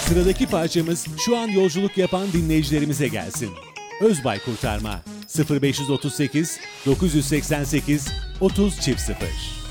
Sıradaki parçamız şu an yolculuk yapan dinleyicilerimize gelsin. Özbay Kurtarma 0538 988 30 00